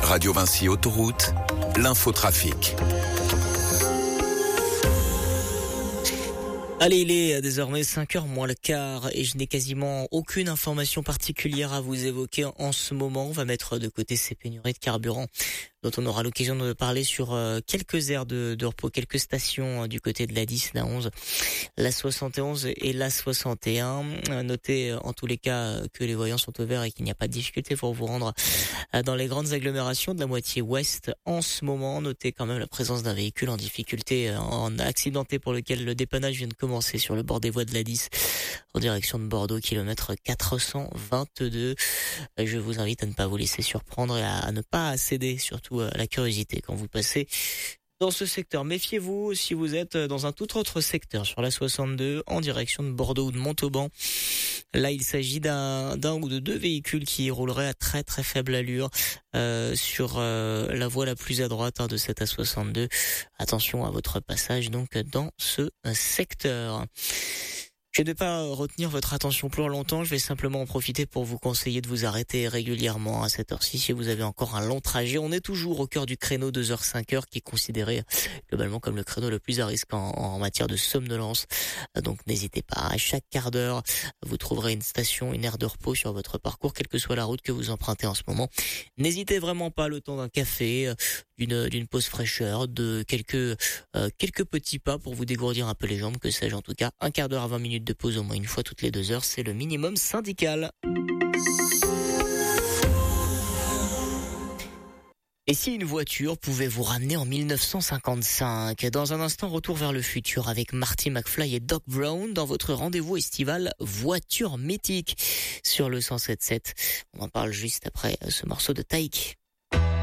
Radio Vinci Autoroute, l'infotrafic. Allez, il est désormais 5h moins le quart et je n'ai quasiment aucune information particulière à vous évoquer en ce moment. On va mettre de côté ces pénuries de carburant dont on aura l'occasion de parler sur quelques aires de repos, quelques stations du côté de la 10, la 11, la 71 et la 61. Notez en tous les cas que les voyants sont au vert et qu'il n'y a pas de difficulté pour vous rendre dans les grandes agglomérations de la moitié ouest en ce moment. Notez quand même la présence d'un véhicule en difficulté, en accidenté pour lequel le dépannage vient de commencer sur le bord des voies de la 10 en direction de Bordeaux, kilomètre 422. Je vous invite à ne pas vous laisser surprendre et à ne pas céder surtout à la curiosité quand vous passez dans ce secteur. Méfiez-vous si vous êtes dans un tout autre secteur sur la 62 en direction de Bordeaux ou de Montauban. Là, il s'agit d'un ou de deux véhicules qui rouleraient à très très faible allure sur la voie la plus à droite de cette A62. Attention à votre passage donc dans ce secteur. Je ne vais pas retenir votre attention plus longtemps, je vais simplement en profiter pour vous conseiller de vous arrêter régulièrement à cette heure-ci si vous avez encore un long trajet. On est toujours au cœur du créneau 2h-5h qui est considéré globalement comme le créneau le plus à risque en matière de somnolence. Donc n'hésitez pas, à chaque quart d'heure, vous trouverez une station, une aire de repos sur votre parcours, quelle que soit la route que vous empruntez en ce moment. N'hésitez vraiment pas, le temps d'un café, d'une pause fraîcheur, de quelques petits pas pour vous dégourdir un peu les jambes, que sais-je en tout cas. Un quart d'heure à 20 minutes de pause au moins une fois toutes les 2 heures, c'est le minimum syndical. Et si une voiture pouvait vous ramener en 1955? Dans un instant, retour vers le futur avec Marty McFly et Doc Brown dans votre rendez-vous estival Voiture mythique sur le 107.7. On en parle juste après ce morceau de Taïk.